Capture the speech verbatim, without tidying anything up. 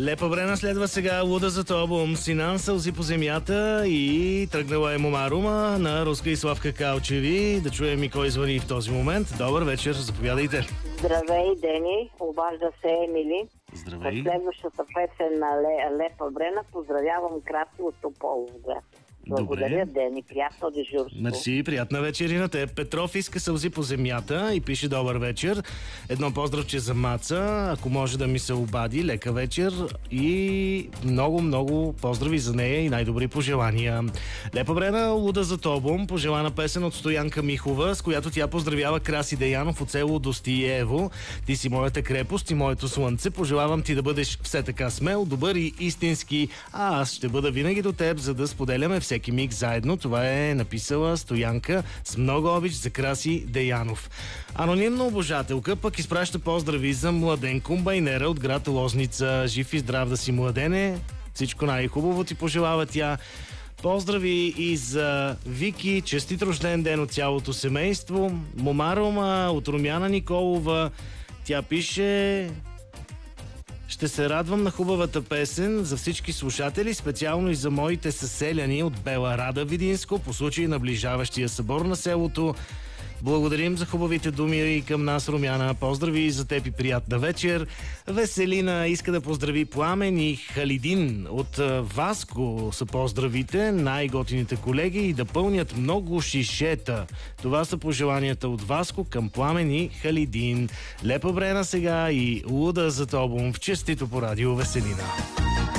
Лепа Брена следва сега луда за тобом. Синан сълзи по земята и тръгнала е Мома Рума на Руска и Славка Калчеви. Да чуем и кой звъни в този момент. Добър вечер, заповядайте. Здравей, Дени, обажда се Емили. Здравей. С следващата песен на Лепа Брена поздравявам Краси от Тополовград. Благодаря, Дени. Приятно дежурство. Мерси, приятна вечер и на теб. Петров иска сълзи по земята и пише добър вечер. Едно поздравче за Маца, ако може да ми се обади. Лека вечер и много, много поздрави за нея и най-добри пожелания. Лепа Брена, луда за тобом, пожелана песен от Стоянка Михова, с която тя поздравява Краси Деянов от село Достиево. Ти си моята крепост и моето слънце. Пожелавам ти да бъдеш все така смел, добър и истински, а аз ще бъда винаги до теб, за да споделяме всеки всеки миг заедно. Това е написала Стоянка с много обич за Краси Деянов. Анонимна обожателка пък изпраща поздрави за Младен комбайнера от град Лозница. Жив и здрав да си, Младене. Всичко най-хубаво ти пожелава тя. Поздрави и за Вики. Честит рожден ден от цялото семейство. Мома Рума от Румяна Николова. Тя пише: ще се радвам на хубавата песен за всички слушатели, специално и за моите съселяни от Бела Рада, Видинско, по случай наближаващия събор на селото. Благодарим за хубавите думи и към нас, Румяна. Поздрави и за теб и приятна вечер. Веселина иска да поздрави Пламен и Халидин от Васко са поздравите, най-готините колеги, и да пълнят много шишета. Това са пожеланията от Васко към Пламен и Халидин. Лепа Брена сега и луда за тобом в честито по радио Веселина.